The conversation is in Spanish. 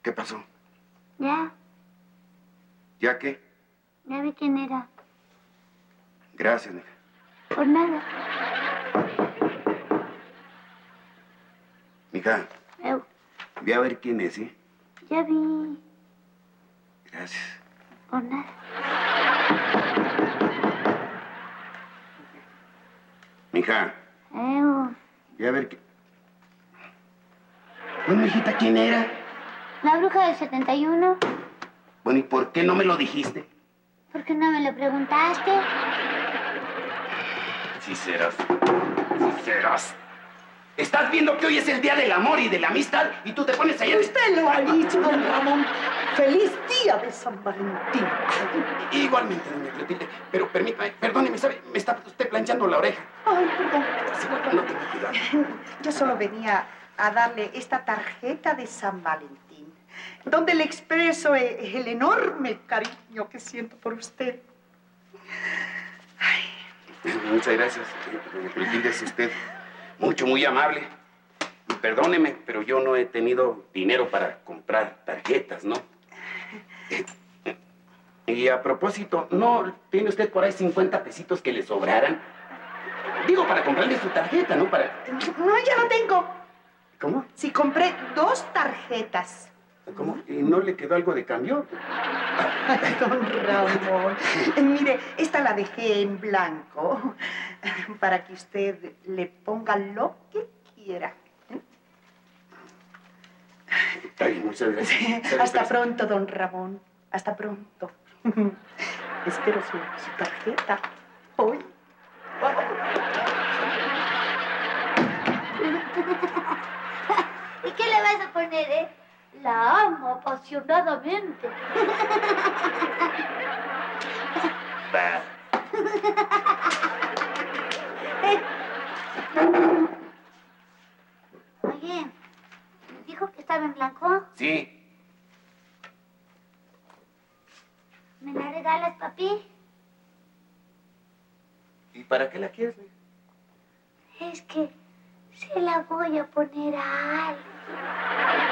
¿Qué pasó? Ya. ¿Ya qué? Ya vi quién era. Gracias, mija. Por nada. Mija, ve a ver quién es, ¿sí? Ya vi. Gracias. Por nada. Mija, ve a ver qué... Bueno, mijita, ¿quién era? La bruja del 71. Bueno, ¿y por qué no me lo dijiste? ¿Por qué no me lo preguntaste? Sí serás. Sí serás. Estás viendo que hoy es el día del amor y de la amistad y tú te pones allá... Usted lo ha dicho, don Ramón. ¡Feliz día de San Valentín! Igualmente, doña Clotilde. Pero permítame, perdóneme, ¿sabe? Me está usted planchando la oreja. Ay, perdón. Sí, no tengo cuidado. Yo solo venía a darle esta tarjeta de San Valentín, donde le expreso el enorme cariño que siento por usted. Ay. Muchas gracias, doña Clotilde, es usted muy amable. Y perdóneme, pero yo no he tenido dinero para comprar tarjetas, ¿no? Y a propósito, ¿no tiene usted por ahí 50 pesitos que le sobraran? Digo, para comprarle su tarjeta, ¿no? Para... No, ya no tengo. ¿Cómo? Sí, compré 2 tarjetas. ¿Cómo? ¿Y no le quedó algo de cambio? Ay, don Ramón. Mire, esta la dejé en blanco para que usted le ponga lo que quiera. Está bien, muchas gracias. Hasta pronto, don Ramón. Hasta pronto. Espero su tarjeta hoy. ¿Y qué le vas a poner, La amo apasionadamente. Va. Oye, ¿dijo que estaba en blanco? Sí. ¿Me la regalas, papi? ¿Y para qué la quieres? Es que se la voy a poner a alguien.